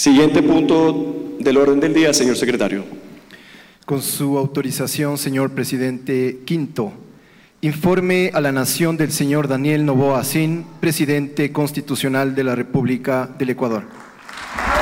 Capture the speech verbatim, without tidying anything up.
Siguiente punto del orden del día, señor secretario. Con su autorización, señor presidente, quinto, informe a la Nación del señor Daniel Noboa Sin, presidente constitucional de la República del Ecuador.